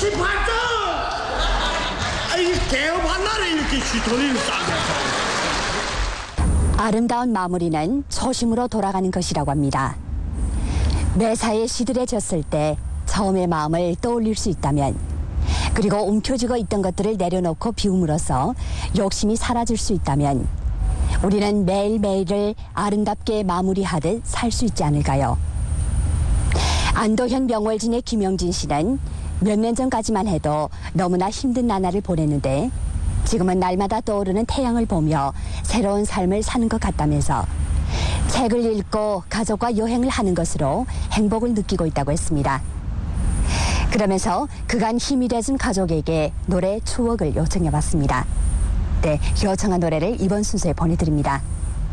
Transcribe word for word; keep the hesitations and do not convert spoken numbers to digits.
시팔도 이 개업 한 날에 이렇게 시토리를 싸게. 아름다운 마무리는 초심으로 돌아가는 것이라고 합니다. 매사에 시들해졌을 때 처음의 마음을 떠올릴 수 있다면, 그리고 움켜쥐고 있던 것들을 내려놓고 비움으로써 욕심이 사라질 수 있다면 우리는 매일매일을 아름답게 마무리하듯 살 수 있지 않을까요? 안도현 명월진의 김영진 씨는 몇 년 전까지만 해도 너무나 힘든 나날을 보냈는데 지금은 날마다 떠오르는 태양을 보며 새로운 삶을 사는 것 같다면서 책을 읽고 가족과 여행을 하는 것으로 행복을 느끼고 있다고 했습니다. 그러면서 그간 힘이 돼준 가족에게 노래 추억을 요청해봤습니다. 네, 요청한 노래를 이번 순서에 보내드립니다.